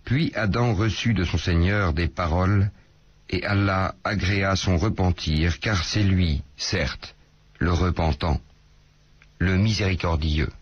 Puis Adam reçut de son Seigneur des paroles, et Allah agréa son repentir, car c'est lui, certes, le repentant, le miséricordieux.